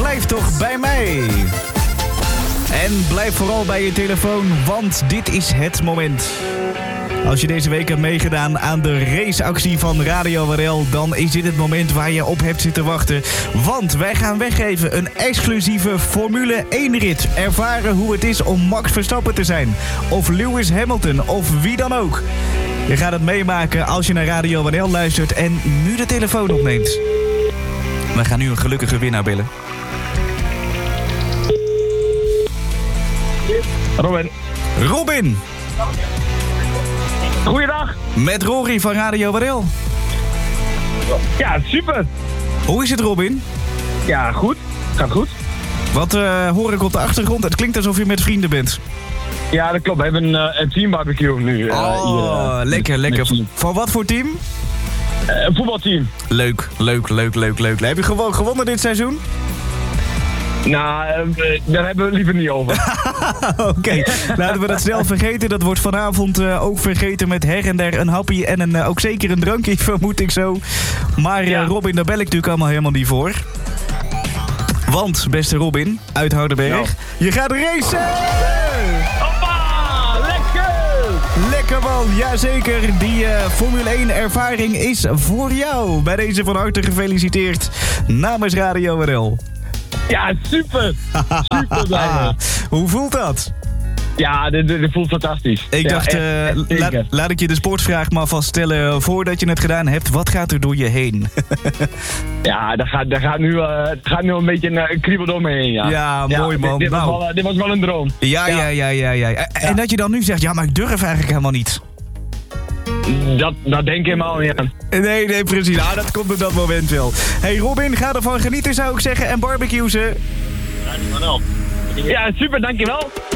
blijf toch bij mij. En blijf vooral bij je telefoon, want dit is het moment. Als je deze week hebt meegedaan aan de raceactie van Radio WRL, dan is dit het moment waar je op hebt zitten wachten. Want wij gaan weggeven een exclusieve Formule 1-rit. Ervaren hoe het is om Max Verstappen te zijn. Of Lewis Hamilton, of wie dan ook. Je gaat het meemaken als je naar Radio WRL luistert en nu de telefoon opneemt. We gaan nu een gelukkige winnaar bellen. Robin. Goeiedag. Met Rory van Radio WRL. Ja, super. Hoe is het, Robin? Ja, goed. Gaat goed. Wat hoor ik op de achtergrond? Het klinkt alsof je met vrienden bent. Ja, dat klopt. We hebben een teambarbecue nu. Hier, lekker. Van wat voor team? Een voetbalteam. Leuk. Heb je gewoon gewonnen dit seizoen? Nou, daar hebben we het liever niet over. Oké, laten we dat snel vergeten. Dat wordt vanavond ook vergeten met her en der een happy en ook zeker een drankje, vermoed ik zo. Maar Ja. Robin, daar bel ik natuurlijk allemaal helemaal niet voor. Want, beste Robin, uit Houdenberg, je gaat racen! Hoppa! Lekker! Lekker man, jazeker. Die Formule 1 ervaring is voor jou. Bij deze van harte gefeliciteerd namens Radio WRL. Ja, super! Super blij mee. Hoe voelt dat? Ja, dit voelt fantastisch. Ik Ja, dacht, echt zeker. laat ik je de sportvraag maar vaststellen voordat je het gedaan hebt. Wat gaat er door je heen? Ja, daar gaat nu een beetje een kriebel door me heen. Ja, mooi man. Dit was wel een droom. Ja. En dat je dan nu zegt, ja, maar ik durf eigenlijk helemaal niet. Dat denk ik helemaal niet aan. Nee, precies. Nou, dat komt op dat moment wel. Hey Robin, ga ervan genieten zou ik zeggen en barbecue ze. Ja, super, dankjewel.